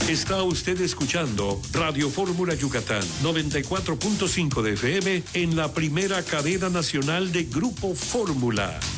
Está usted escuchando Radio Fórmula Yucatán, 94.5 de FM en la primera cadena nacional de Grupo Fórmula.